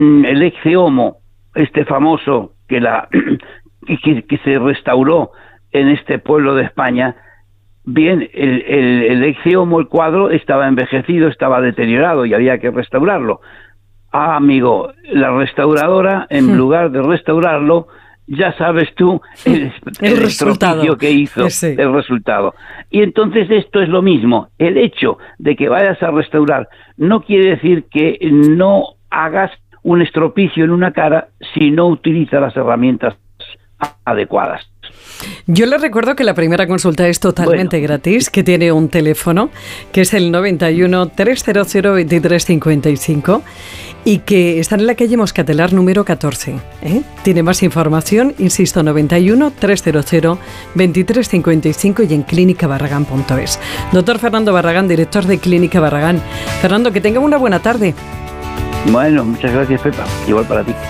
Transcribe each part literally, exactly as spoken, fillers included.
el Ecce Homo, este famoso que, la, que, que se restauró en este pueblo de España, bien, el, el, el Ecce Homo, el cuadro, estaba envejecido, estaba deteriorado y había que restaurarlo. Ah, amigo, la restauradora, en sí. lugar de restaurarlo, ya sabes tú el, el, el resultado que hizo, sí. el resultado. Y entonces esto es lo mismo. El hecho de que vayas a restaurar no quiere decir que no hagas un estropicio en una cara si no utilizas las herramientas adecuadas. Yo les recuerdo que la primera consulta es totalmente bueno. gratis, que tiene un teléfono que es el noventa y uno, trescientos veintitrés cincuenta y cinco y que está en la calle Moscatelar número catorce. ¿eh? Tiene más información, insisto, noventa y uno, trescientos veintitrés cincuenta y cinco y en clínica barragán punto es. Doctor Fernando Barragán, director de Clínica Barragán. Fernando, que tenga una buena tarde. Bueno, muchas gracias, Pepa. Igual para ti.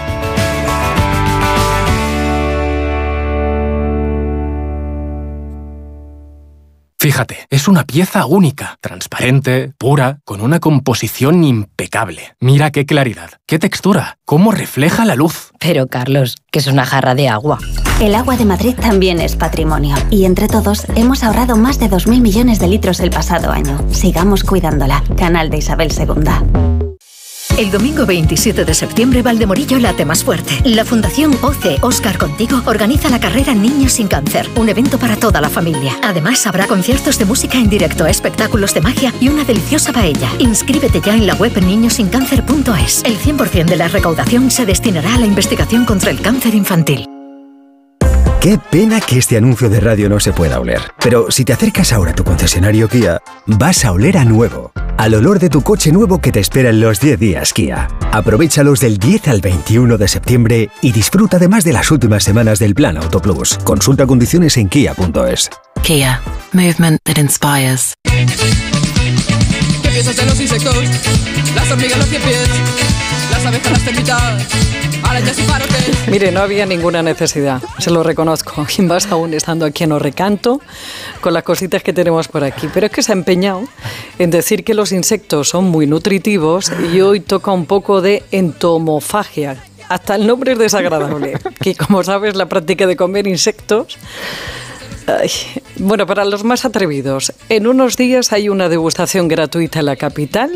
Fíjate, es una pieza única, transparente, pura, con una composición impecable. Mira qué claridad, qué textura, cómo refleja la luz. Pero, Carlos, que es una jarra de agua. El agua de Madrid también es patrimonio. Y entre todos hemos ahorrado más de dos mil millones de litros el pasado año. Sigamos cuidándola. Canal de Isabel segunda. El domingo veintisiete de septiembre, Valdemorillo late más fuerte. La Fundación O C E Óscar Contigo organiza la carrera Niños sin Cáncer, un evento para toda la familia. Además, habrá conciertos de música en directo, espectáculos de magia y una deliciosa paella. Inscríbete ya en la web niños sin cáncer punto es. El cien por ciento de la recaudación se destinará a la investigación contra el cáncer infantil. Qué pena que este anuncio de radio no se pueda oler. Pero si te acercas ahora a tu concesionario Kia, vas a oler a nuevo. Al olor de tu coche nuevo que te espera en los diez días Kia. Aprovéchalos del diez al veintiuno de septiembre y disfruta además de las últimas semanas del Plan Auto Plus. Consulta condiciones en kia punto es. Kia. Movement that inspires. ¿Qué piensas de los insectos? Las hormigas, los cien pies, las abejas, las termitas, arañas y parotes. Mire, no había ninguna necesidad, se lo reconozco. Y más aún estando aquí en Orrecanto, con las cositas que tenemos por aquí. Pero es que se ha empeñado en decir que los insectos son muy nutritivos y hoy toca un poco de entomofagia. Hasta el nombre es desagradable. Que como sabes, la práctica de comer insectos... Ay, bueno, para los más atrevidos, en unos días hay una degustación gratuita en la capital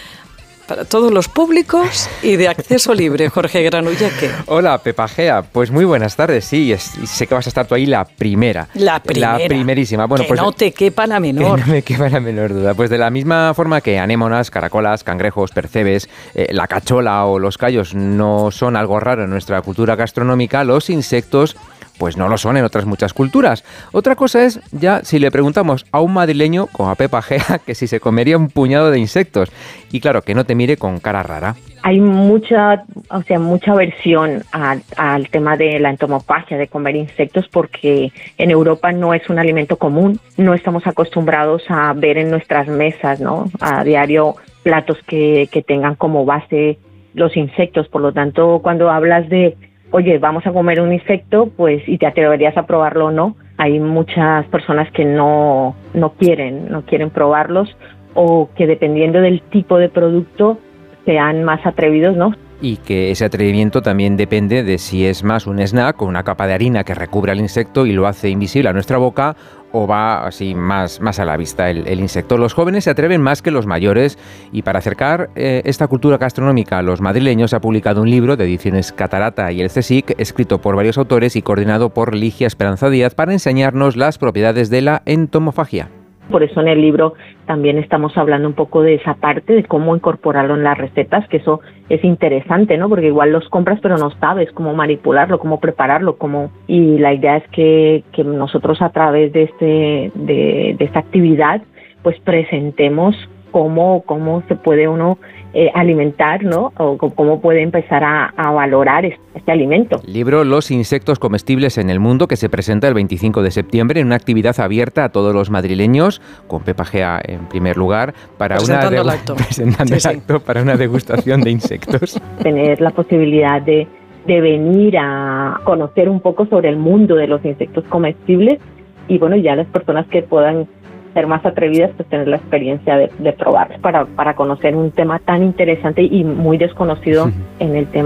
para todos los públicos y de acceso libre. Jorge Granullaque. Hola, Pepa Gea. Pues muy buenas tardes. Sí, es, sé que vas a estar tú ahí la primera. La primera. La primerísima. Bueno, que pues, no te quepa la menor. Que no me quepa la menor duda. Pues de la misma forma que anémonas, caracolas, cangrejos, percebes, eh, la cachola o los callos no son algo raro en nuestra cultura gastronómica, los insectos pues no lo son en otras muchas culturas. Otra cosa es ya si le preguntamos a un madrileño, como a Pepa Gea, que si se comería un puñado de insectos. Y claro, que no te mire con cara rara. Hay mucha, o sea, mucha aversión al, al tema de la entomofagia, de comer insectos, porque en Europa no es un alimento común. No estamos acostumbrados a ver en nuestras mesas, ¿no?, a diario platos que, que tengan como base los insectos. Por lo tanto, cuando hablas de oye, vamos a comer un insecto, pues, y te atreverías a probarlo o no, hay muchas personas que no, no quieren, no quieren probarlos, o que dependiendo del tipo de producto sean más atrevidos, ¿no? Y que ese atrevimiento también depende de si es más un snack o una capa de harina que recubre al insecto y lo hace invisible a nuestra boca, o va así más, más a la vista el, el insecto. Los jóvenes se atreven más que los mayores y para acercar eh, esta cultura gastronómica a los madrileños ha publicado un libro de ediciones Catarata y el CSIC, escrito por varios autores y coordinado por Ligia Esperanza Díaz para enseñarnos las propiedades de la entomofagia. Por eso en el libro también estamos hablando un poco de esa parte, de cómo incorporarlo en las recetas, que eso es interesante, ¿no? Porque igual los compras pero no sabes cómo manipularlo, cómo prepararlo, cómo... y la idea es que, que nosotros a través de este de, de esta actividad pues presentemos cómo, cómo se puede uno eh, alimentar, ¿no? O cómo puede empezar a, a valorar este, este alimento. Libro Los insectos comestibles en el mundo, que se presenta el veinticinco de septiembre en una actividad abierta a todos los madrileños, con Pepa Gea en primer lugar, para presentando una el acto. presentando sí, el sí. acto para una degustación de insectos. Tener la posibilidad de, de venir a conocer un poco sobre el mundo de los insectos comestibles y bueno, ya las personas que puedan ser más atrevidas, pues tener la experiencia de, de probar para, para conocer un tema tan interesante y muy desconocido en el tema.